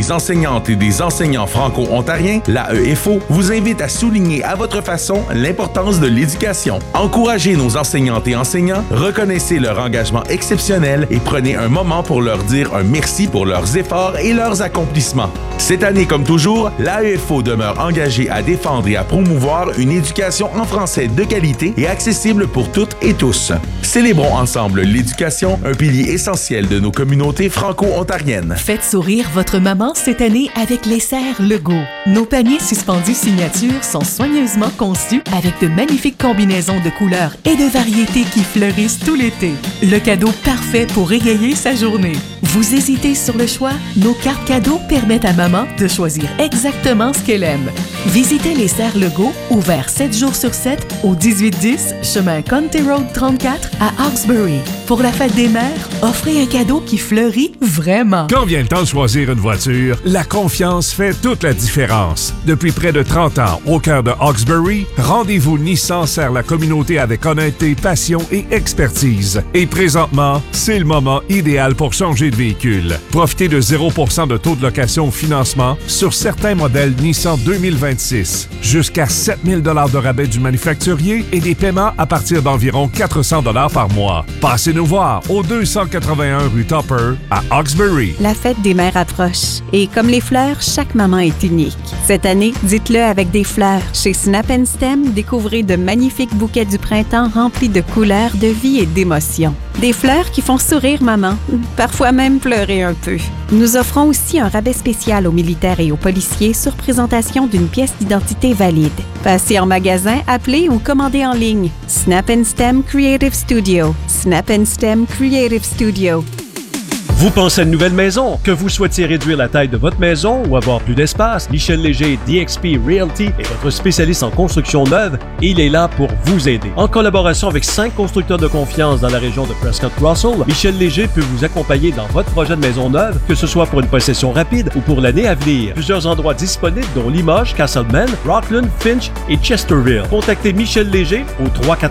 des enseignantes et des enseignants franco-ontariens, l'AEFO vous invite à souligner à votre façon l'importance de l'éducation. Encouragez nos enseignantes et enseignants, reconnaissez leur engagement exceptionnel et prenez un moment pour leur dire un merci pour leurs efforts et leurs accomplissements. Cette année, comme toujours, l'AEFO demeure engagée à défendre et à promouvoir une éducation en français de qualité et accessible pour toutes et tous. Célébrons ensemble l'éducation, un pilier essentiel de nos communautés franco-ontariennes. Faites sourire votre maman cette année avec les serres Legault. Nos paniers suspendus signature sont soigneusement conçus avec de magnifiques combinaisons de couleurs et de variétés qui fleurissent tout l'été. Le cadeau parfait pour égayer sa journée. Vous hésitez sur le choix? Nos cartes cadeaux permettent à maman de choisir exactement ce qu'elle aime. Visitez les serres Legault, ouverts 7 jours sur 7 au 1810 chemin County Road 34 à Hawkesbury. Pour la fête des mères, offrez un cadeau qui fleurit vraiment. Quand vient le temps de choisir une voiture, la confiance fait toute la différence. Depuis près de 30 ans, au cœur de Hawkesbury, Rendez-vous Nissan sert la communauté avec honnêteté, passion et expertise. Et présentement, c'est le moment idéal pour changer de véhicule. Profitez de 0% de taux de location au financement sur certains modèles Nissan 2026. Jusqu'à 7 000 $ de rabais du manufacturier et des paiements à partir d'environ 400 $ par mois. Passez-nous voir au 281 rue Tupper à Hawkesbury. La fête des mères approche. Et comme les fleurs, chaque maman est unique. Cette année, dites-le avec des fleurs. Chez Snap & Stem, découvrez de magnifiques bouquets du printemps remplis de couleurs, de vie et d'émotions. Des fleurs qui font sourire maman, parfois même pleurer un peu. Nous offrons aussi un rabais spécial aux militaires et aux policiers sur présentation d'une pièce d'identité valide. Passez en magasin, appelez ou commandez en ligne. Snap & Stem Creative Studio. Snap & Stem Creative Studio. Vous pensez à une nouvelle maison? Que vous souhaitiez réduire la taille de votre maison ou avoir plus d'espace? Michel Léger DXP Realty est votre spécialiste en construction neuve et il est là pour vous aider. En collaboration avec 5 constructeurs de confiance dans la région de Prescott-Russell, Michel Léger peut vous accompagner dans votre projet de maison neuve, que ce soit pour une possession rapide ou pour l'année à venir. Plusieurs endroits disponibles dont Limoges, Castlemaine, Rockland, Finch et Chesterville. Contactez Michel Léger au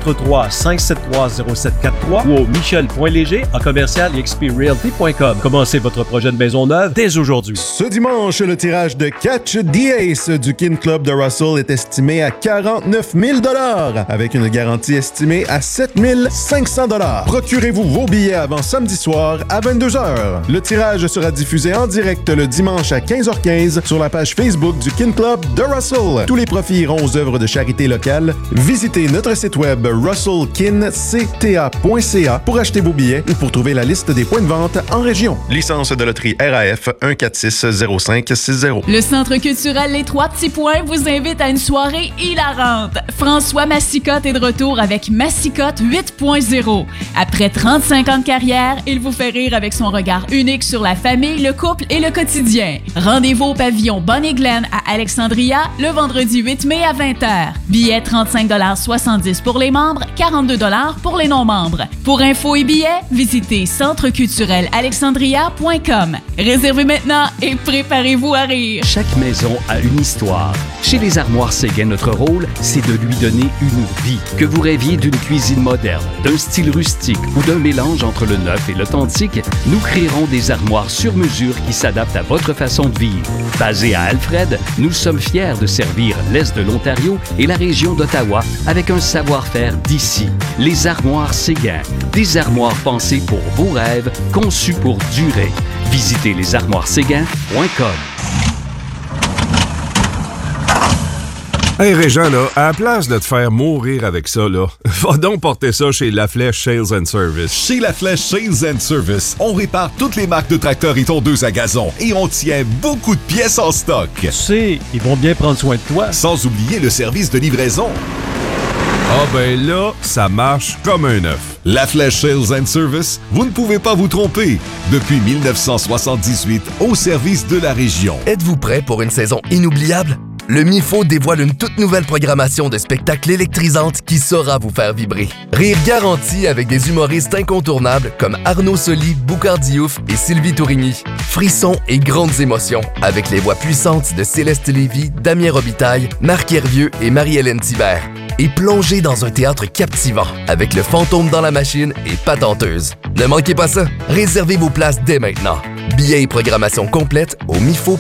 343-573-0743 ou au michel.léger@exprealty.com. Commencez votre projet de maison neuve dès aujourd'hui. Ce dimanche, le tirage de Catch the Ace du Kin Club de Russell est estimé à 49 000 $ avec une garantie estimée à 7 500 $. Procurez-vous vos billets avant samedi soir à 22h. Le tirage sera diffusé en direct le dimanche à 15h15 sur la page Facebook du Kin Club de Russell. Tous les profits iront aux œuvres de charité locale. Visitez notre site web russellkincta.ca pour acheter vos billets ou pour trouver la liste des points de vente en région. Licence de loterie RAF 1460560. Le Centre culturel Les Trois Petits Points vous invite à une soirée hilarante. François Massicotte est de retour avec Massicotte 8.0. Après 35 ans de carrière, il vous fait rire avec son regard unique sur la famille, le couple et le quotidien. Rendez-vous au pavillon Bonnie Glen à Alexandria le vendredi 8 mai à 20h. Billets 35,70 $ pour les membres, 42 $ pour les non-membres. Pour infos et billets, visitez centreculturelalexandria.com. Réservez maintenant et préparez-vous à rire. Chaque maison a une histoire. Chez les Armoires Séguin, notre rôle, c'est de lui donner une vie. Que vous rêviez d'une cuisine moderne, d'un style rustique ou d'un mélange entre le neuf et l'authentique, nous créerons des armoires sur mesure qui s'adaptent à votre façon de vivre. Basés à Alfred, nous sommes fiers de servir l'Est de l'Ontario et la région d'Ottawa avec un savoir-faire d'ici. Les Armoires Séguin, des armoires pensées pour vos rêves, conçues pour durer. Visitez lesarmoirességuin.com. Hey Régent, là, à la place de te faire mourir avec ça, là, va donc porter ça chez La Flèche Sales and Service. Chez La Flèche Sales and Service, on répare toutes les marques de tracteurs et tondeuses à gazon et on tient beaucoup de pièces en stock. Tu sais, ils vont bien prendre soin de toi. Sans oublier le service de livraison. Ah ben là, ça marche comme un œuf. La Flèche Sales and Service, vous ne pouvez pas vous tromper. Depuis 1978, au service de la région. Êtes-vous prêt pour une saison inoubliable? Le MIFO dévoile une toute nouvelle programmation de spectacles électrisantes qui saura vous faire vibrer. Rire garanti avec des humoristes incontournables comme Arnaud Soli, Boucard Diouf et Sylvie Tourigny. Frissons et grandes émotions avec les voix puissantes de Céleste Lévy, Damien Robitaille, Marc Hervieux et Marie-Hélène Thibert. Et plongez dans un théâtre captivant avec Le Fantôme dans la machine et Patenteuse. Ne manquez pas ça. Réservez vos places dès maintenant. Billets et programmation complète au MIFO.